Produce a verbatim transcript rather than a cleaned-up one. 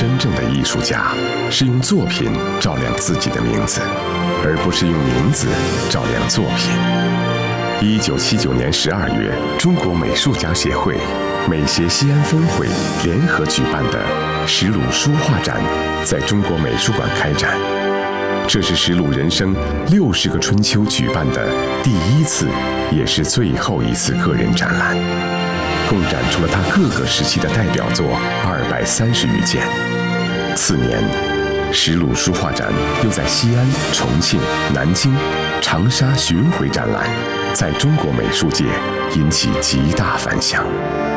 真正的艺术家是用作品照亮自己的名字，而不是用名字照亮作品。一九七九年十二月，中国美术家协会、美协西安分会联合举办的石鲁书画展在中国美术馆开展。这是石鲁人生六十个春秋举办的第一次，也是最后一次个人展览，共展出了他各个时期的代表作二百三十余件。次年，石鲁书画展又在西安、重庆、南京、长沙巡回展览，在中国美术界引起极大反响。